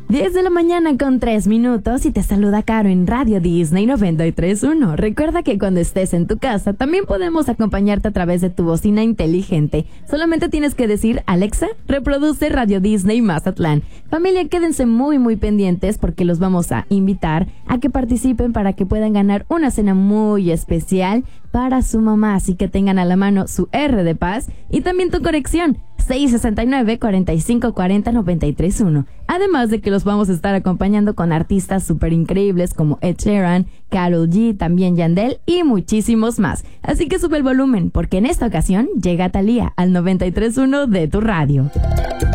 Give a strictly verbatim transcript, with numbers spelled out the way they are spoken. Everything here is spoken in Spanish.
diez de la mañana con tres minutos y te saluda Caro en Radio Disney noventa y tres punto uno. Recuerda que cuando estés en tu casa también podemos acompañarte a través de tu bocina inteligente. Solamente tienes que decir: Alexa, reproduce Radio Disney Mazatlán. Familia, quédense muy muy pendientes porque los vamos a invitar a que participen para que puedan ganar una cena muy especial para su mamá, así que tengan a la mano su R de paz y también tu conexión seis sesenta y nueve, cuarenta y cinco cuarenta, noventa y tres punto uno. Además de que los vamos a estar acompañando con artistas súper increíbles como Ed Sheeran, Karol G, también Yandel y muchísimos más. Así que sube el volumen porque en esta ocasión llega Thalía al noventa y tres punto uno de tu radio.